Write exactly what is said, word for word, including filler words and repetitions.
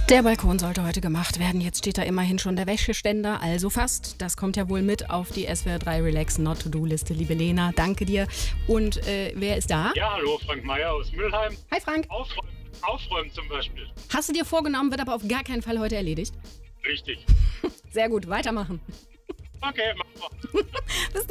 Der Balkon sollte heute gemacht werden. Jetzt steht da immerhin schon der Wäscheständer, also fast. Das kommt ja wohl mit auf die S W R drei Relax Not To Do Liste, liebe Lena. Danke dir. Und äh, wer ist da? Ja, hallo, Frank Meyer aus Mülheim. Hi Frank. Aufräumen, aufräumen zum Beispiel. Hast du dir vorgenommen, wird aber auf gar keinen Fall heute erledigt? Richtig. Sehr gut, weitermachen. Okay, machen wir. Bis dann.